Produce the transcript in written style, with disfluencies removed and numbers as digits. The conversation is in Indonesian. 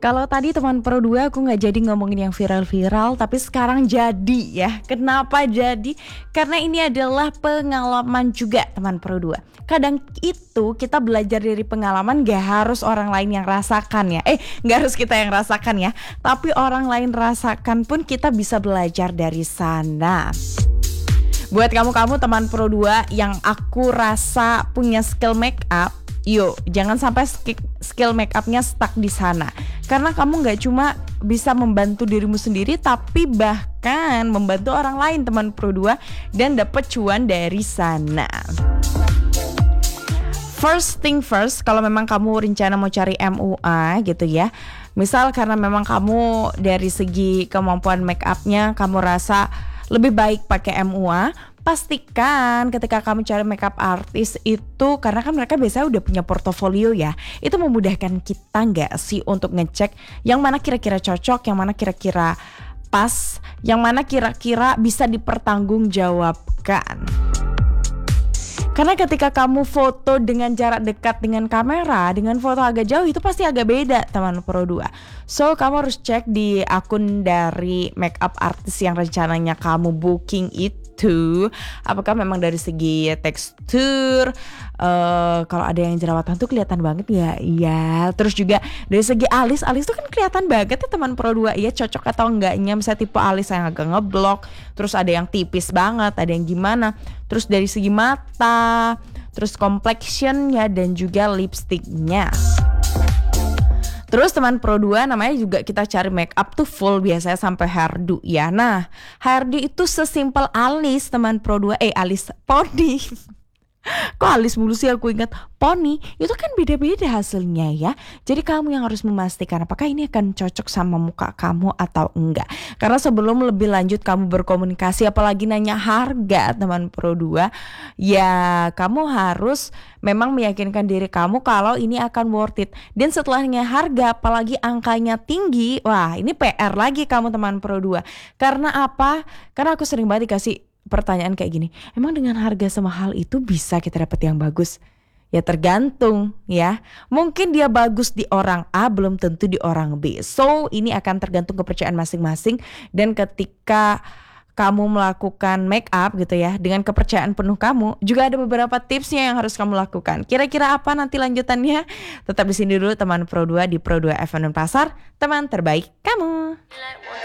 Kalau tadi teman Pro 2 aku nggak jadi ngomongin yang viral-viral, tapi sekarang jadi ya. Kenapa jadi? Karena ini adalah pengalaman juga teman Pro 2. Kadang itu kita belajar dari pengalaman, gak harus orang lain yang rasakan ya. Gak harus kita yang rasakan ya, tapi orang lain rasakan pun kita bisa belajar dari sana. Buat kamu-kamu teman Pro 2 yang aku rasa punya skill make up, yuk jangan sampai skill make upnya stuck di sana. Karena kamu gak cuma bisa membantu dirimu sendiri, tapi bahkan membantu orang lain teman Pro 2 dan dapat cuan dari sana. First thing first, kalau memang kamu rencana mau cari MUA gitu ya, misal karena memang kamu dari segi kemampuan make upnya kamu rasa lebih baik pakai MUA, pastikan ketika kamu cari makeup artist itu, karena kan mereka biasanya udah punya portofolio ya, itu memudahkan kita gak sih untuk ngecek yang mana kira-kira cocok, yang mana kira-kira pas, yang mana kira-kira bisa dipertanggungjawabkan. Karena ketika kamu foto dengan jarak dekat dengan kamera, dengan foto agak jauh itu pasti agak beda teman Pro 2. So kamu harus cek di akun dari makeup artist yang rencananya kamu booking itu, apakah memang dari segi tekstur, kalau ada yang jerawatan tuh kelihatan banget ya, iya. Terus juga dari segi alis tuh kan kelihatan banget ya teman Pro 2, iya cocok atau enggaknya, misalnya tipe alis yang agak ngeblok, terus ada yang tipis banget, ada yang gimana. Terus dari segi mata, terus complexionnya dan juga lipstiknya. Terus teman Pro 2 namanya juga kita cari make up tuh full biasanya sampai hairdo ya. Nah, hairdo itu sesimpel alis teman Pro 2, alis poni. Kok alis mulu sih aku ingat poni, itu kan beda-beda hasilnya ya. Jadi kamu yang harus memastikan apakah ini akan cocok sama muka kamu atau enggak. Karena sebelum lebih lanjut kamu berkomunikasi, apalagi nanya harga teman Pro 2, ya kamu harus memang meyakinkan diri kamu kalau ini akan worth it. Dan setelahnya harga, apalagi angkanya tinggi, wah ini PR lagi kamu teman Pro 2. Karena apa? Karena aku sering banget dikasih pertanyaan kayak gini, emang dengan harga semahal itu bisa kita dapat yang bagus? Ya tergantung ya, mungkin dia bagus di orang A belum tentu di orang B. So ini akan tergantung kepercayaan masing-masing. Dan ketika kamu melakukan make up gitu ya, dengan kepercayaan penuh kamu, juga ada beberapa tipsnya yang harus kamu lakukan. Kira-kira apa nanti lanjutannya? Tetap di sini dulu teman Pro 2 di Pro 2 FM Pasar, teman terbaik kamu.